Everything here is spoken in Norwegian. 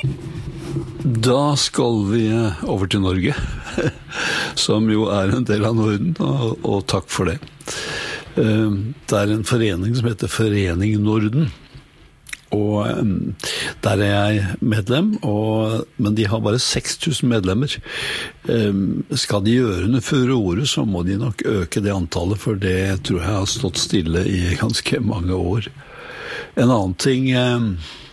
Da skal vi over til Norge, som jo en del av Norden, og takk for det. Det en forening som heter Forening Norden, og der jeg medlem, men de har bare 6000 medlemmer. Skal de gjøre noe furore, så må de nok øke det antallet, for det tror jeg har stått stille i ganske mange år. En annen ting